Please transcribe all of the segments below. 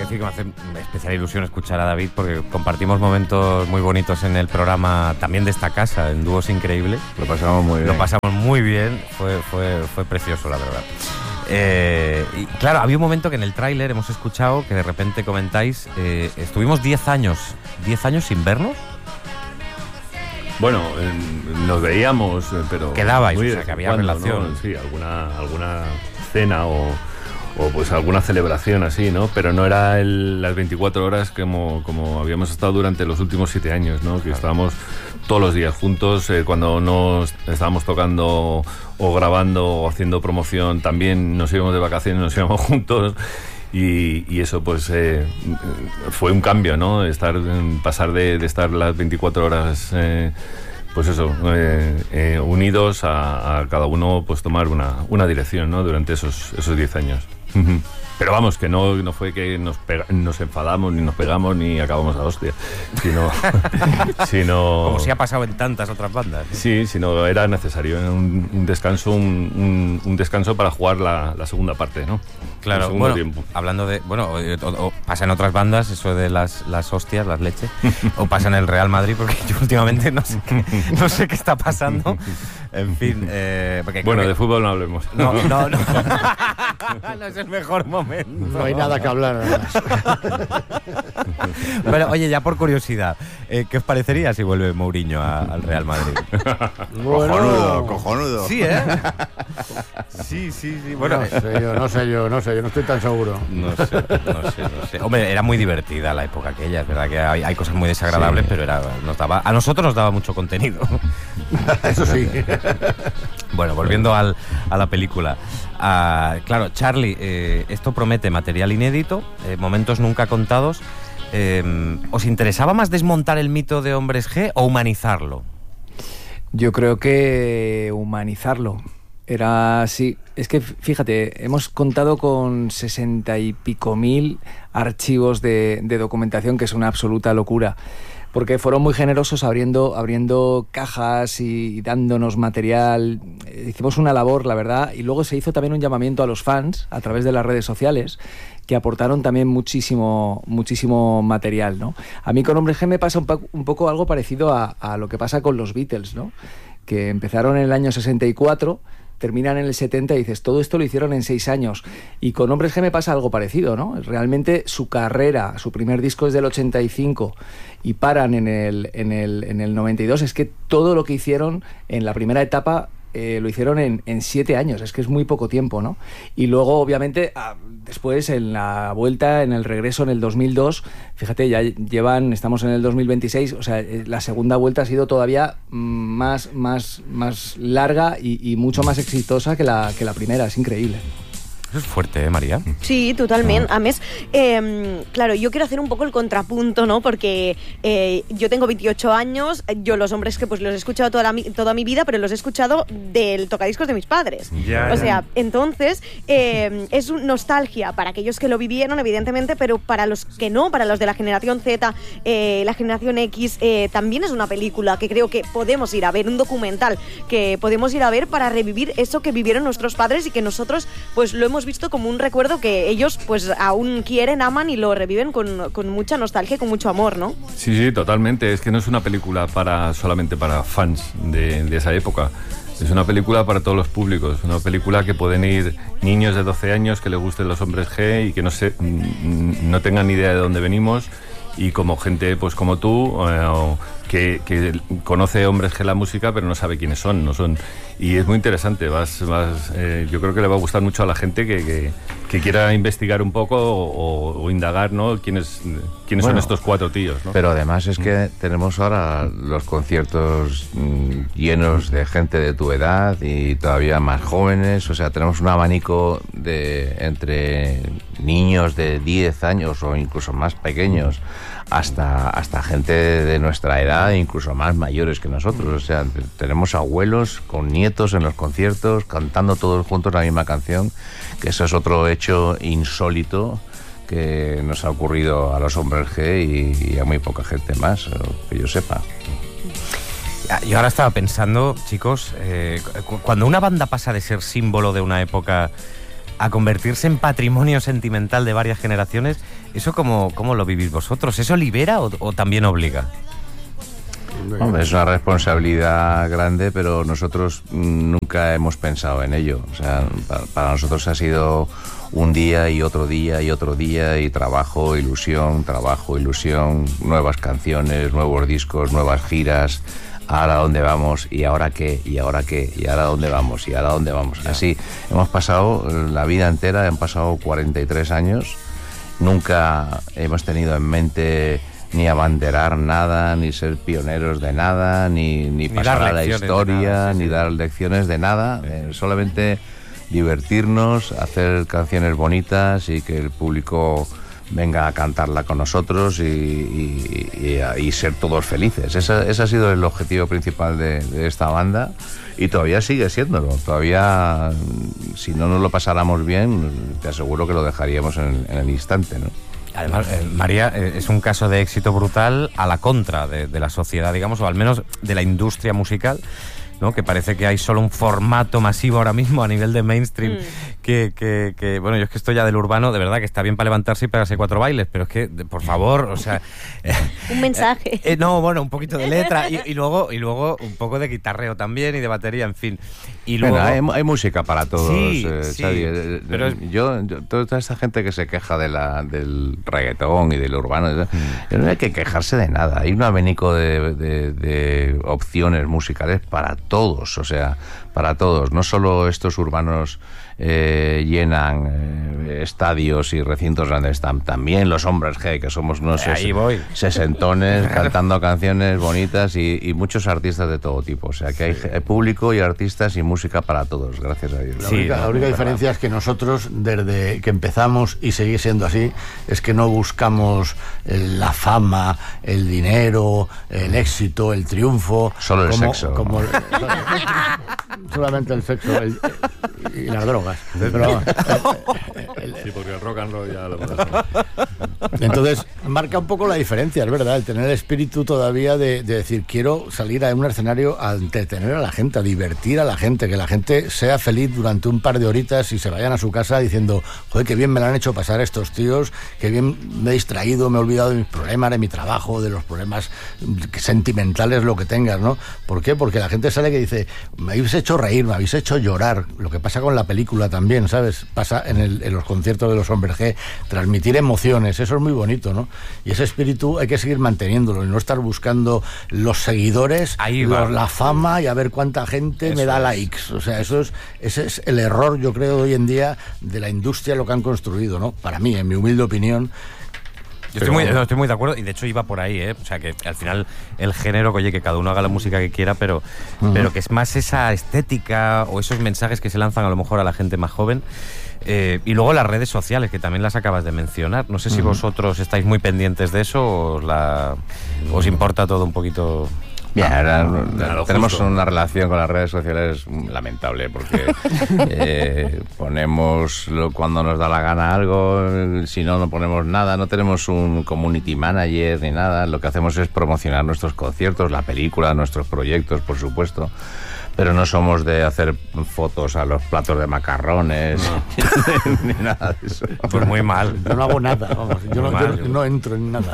decir que me hace especial ilusión escuchar a David porque compartimos momentos muy bonitos en el programa también de esta casa, en Dúos Increíbles. Lo pasamos muy bien. Lo pasamos muy bien, fue precioso, la verdad. Y claro, había un momento que en el tráiler hemos escuchado que de repente comentáis, estuvimos 10 años sin vernos. Bueno, nos veíamos, pero... Quedabais, o sea, que había relación. ¿no? Sí, alguna cena o pues alguna celebración así, ¿no? Pero no era las 24 horas como habíamos estado durante los últimos 7 años, ¿no? Que estábamos todos los días juntos, cuando nos estábamos tocando o grabando o haciendo promoción, también nos íbamos de vacaciones, nos íbamos juntos. Y eso pues fue un cambio, ¿no? Pasar de estar las 24 horas pues eso, unidos a cada uno pues tomar una dirección, ¿no? Durante esos 10 años. Pero vamos, que no fue que nos enfadamos, ni nos pegamos, ni acabamos a hostia, sino como si ha pasado en tantas otras bandas, ¿no? Sí, sino era necesario un descanso, un descanso para jugar la segunda parte, ¿no? Claro, bueno, tiempo. Hablando de... Bueno, o pasa en otras bandas, eso de las hostias, las leches, o pasa en el Real Madrid, porque yo últimamente no sé qué está pasando. En fin... bueno, de fútbol no hablemos. No. No es el mejor momento. No hay nada que hablar, además. Pero, oye, ya por curiosidad, ¿qué os parecería si vuelve Mourinho al Real Madrid? Bueno, cojonudo. Sí, ¿eh? Sí. Bueno, no sé yo, no estoy tan seguro. No sé. Hombre, era muy divertida la época aquella, es verdad que hay cosas muy desagradables, sí. Pero a nosotros nos daba mucho contenido. Eso sí. Bueno, volviendo a la película. Claro, Charlie, esto promete material inédito, momentos nunca contados. ¿Os interesaba más desmontar el mito de Hombres G o humanizarlo? Yo creo que humanizarlo. Era así. Es que, fíjate, hemos contado con 60 y pico mil archivos de documentación, que es una absoluta locura. Porque fueron muy generosos abriendo cajas y dándonos material. Hicimos una labor, la verdad, y luego se hizo también un llamamiento a los fans a través de las redes sociales, que aportaron también muchísimo material, ¿no? A mí con Hombres G me pasa un poco algo parecido a lo que pasa con los Beatles, ¿no? Que empezaron en el año 64... terminan en el 70 y dices, todo esto lo hicieron en 6 años. Y con Hombres G me pasa algo parecido, ¿no? Realmente su carrera, su primer disco es del 85 y paran en el 92. Es que todo lo que hicieron en la primera etapa lo hicieron en 7 años. Es que es muy poco tiempo, ¿no? Y luego, obviamente, después en la vuelta, en el regreso en el 2002, fíjate, ya estamos en el 2026, o sea, la segunda vuelta ha sido todavía más larga y mucho más exitosa que la primera. Es increíble. Eso es fuerte, María? Sí, totalment. A més, claro, yo quiero hacer un poco el contrapunto, ¿no? Porque yo tengo 28 años, yo los Hombres que pues los he escuchado toda mi vida, pero los he escuchado del tocadiscos de mis padres. O sea, entonces, es nostalgia para aquellos que lo vivieron, evidentemente, pero para los que no, para los de la generación Z, la generación X, también es una película que creo que podemos ir a ver, un documental que podemos ir a ver para revivir eso que vivieron nuestros padres y que nosotros pues lo hemos visto como un recuerdo que ellos pues aún quieren, aman y lo reviven con mucha nostalgia y con mucho amor, ¿no? Sí, totalmente. Es que no es una película solamente para fans de esa época. Es una película para todos los públicos. Una película que pueden ir niños de 12 años que les gusten los Hombres G y que no tengan ni idea de dónde venimos, y como gente pues como tú que conoce Hombres G la música pero no sabe quiénes son, y es muy interesante. Yo creo que le va a gustar mucho a la gente que quiera investigar un poco o indagar, ¿no? quiénes son estos 4 tíos, ¿no? Pero además es que tenemos ahora los conciertos llenos de gente de tu edad y todavía más jóvenes, o sea, tenemos un abanico entre niños de 10 años o incluso más pequeños hasta gente de nuestra edad e incluso más mayores que nosotros. O sea, tenemos abuelos con nietos en los conciertos cantando todos juntos la misma canción, que eso es otro hecho insólito que nos ha ocurrido a los Hombres G y a muy poca gente más, que yo sepa. Yo ahora estaba pensando, chicos, cuando una banda pasa de ser símbolo de una época a convertirse en patrimonio sentimental de varias generaciones. ¿Eso cómo lo vivís vosotros? ¿Eso libera o también obliga? Hombre, es una responsabilidad grande, pero nosotros nunca hemos pensado en ello. O sea, para nosotros ha sido un día y otro día y otro día, y trabajo, ilusión, nuevas canciones, nuevos discos, nuevas giras. Ahora dónde vamos, y ahora qué, y ahora qué, y ahora dónde vamos, y ahora dónde vamos. Así hemos pasado la vida entera, han pasado 43 años. Nunca hemos tenido en mente ni abanderar nada, ni ser pioneros de nada, ni pasar a la historia, nada, ni dar lecciones de nada. Solamente divertirnos, hacer canciones bonitas y que el público venga a cantarla con nosotros y ser todos felices. Ese ha sido el objetivo principal de esta banda, y todavía sigue siéndolo. Todavía, si no nos lo pasáramos bien, te aseguro que lo dejaríamos en el instante, ¿no? Además, María, es un caso de éxito brutal a la contra de la sociedad, digamos, o al menos de la industria musical, ¿no? Que parece que hay solo un formato masivo ahora mismo a nivel de mainstream que bueno, yo es que estoy ya del urbano, de verdad que está bien para levantarse y pegarse 4 bailes, pero es que, por favor, o sea... un mensaje. No, bueno, un poquito de letra y luego un poco de guitarreo también y de batería, en fin. Y luego... Bueno, hay música para todos, sí, pero yo toda esta gente que se queja del reggaetón y del urbano, no hay que quejarse de nada. Hay un abanico de opciones musicales para todos, o sea, para todos. No solo estos urbanos llenan estadios y recintos grandes, también los hombres G, que somos unos sesentones cantando canciones bonitas, y muchos artistas de todo tipo. O sea, que hay público y artistas y música para todos, gracias a Dios. La única diferencia es que nosotros, desde que empezamos, y sigue siendo así, es que no buscamos la fama, el dinero, el éxito, el triunfo. Solo el sexo. Solamente el sexo y las drogas. Pero, sí, porque el rock and roll ya lo hemos. Entonces, marca un poco la diferencia, es verdad, el tener el espíritu todavía de decir, quiero salir a un escenario a entretener a la gente, a divertir a la gente, que la gente sea feliz durante un par de horitas y se vayan a su casa diciendo, joder, qué bien me lo han hecho pasar estos tíos, qué bien me he distraído, me he olvidado de mis problemas, de mi trabajo, de los problemas sentimentales, lo que tengas, ¿no? ¿Por qué? Porque la gente sale que dice, me habéis hecho reír, me habéis hecho llorar. Lo que pasa con la película también, ¿sabes? Pasa en los conciertos de los Hombres G, transmitir emociones, eso es muy bonito, ¿no? Y ese espíritu hay que seguir manteniéndolo y no estar buscando los seguidores, la fama y a ver cuánta gente eso me da likes. O sea, ese es el error, yo creo, de hoy en día de la industria, lo que han construido, ¿no? Para mí, en mi humilde opinión. Yo estoy muy de acuerdo, y de hecho iba por ahí, ¿eh? O sea, que al final el género, oye, que cada uno haga la música que quiera, pero que es más esa estética o esos mensajes que se lanzan a lo mejor a la gente más joven. Y luego las redes sociales, que también las acabas de mencionar. No sé si vosotros estáis muy pendientes de eso o os importa todo un poquito... Bien, tenemos una relación con las redes sociales lamentable, porque ponemos cuando nos da la gana algo, si no ponemos nada, no tenemos un community manager ni nada. Lo que hacemos es promocionar nuestros conciertos, la película, nuestros proyectos, por supuesto, pero no somos de hacer fotos a los platos de macarrones ni nada de eso. Pues muy mal. Yo no hago nada, vamos, yo no entro en nada.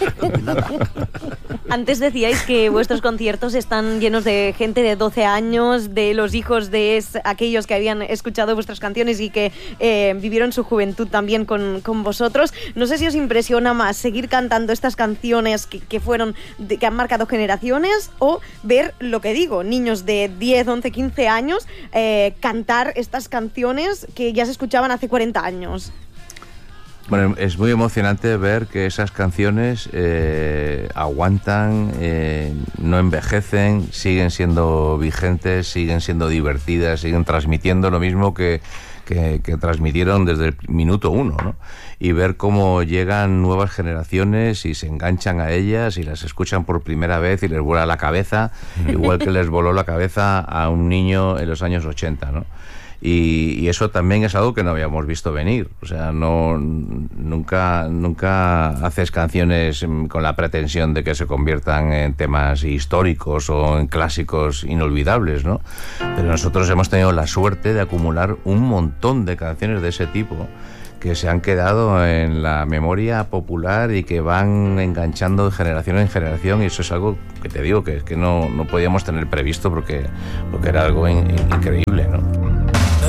Antes decíais que vuestros conciertos están llenos de gente de 12 años, de los hijos de aquellos que habían escuchado vuestras canciones y que vivieron su juventud también con vosotros. No sé si os impresiona más seguir cantando estas canciones que han marcado generaciones, o ver, lo que digo, niños de 10, 11, 15 años cantar estas canciones que ya se escuchaban hace 40 años. Bueno, es muy emocionante ver que esas canciones aguantan, no envejecen, siguen siendo vigentes, siguen siendo divertidas, siguen transmitiendo lo mismo que transmitieron desde el minuto 1, ¿no? Y ver cómo llegan nuevas generaciones y se enganchan a ellas y las escuchan por primera vez y les vuela la cabeza, igual que les voló la cabeza a un niño en los años 80, ¿no? Y eso también es algo que no habíamos visto venir. O sea, nunca haces canciones con la pretensión de que se conviertan en temas históricos o en clásicos inolvidables, ¿no? Pero nosotros hemos tenido la suerte de acumular un montón de canciones de ese tipo que se han quedado en la memoria popular y que van enganchando de generación en generación, y eso es algo que te digo que no podíamos tener previsto porque era algo increíble, ¿no?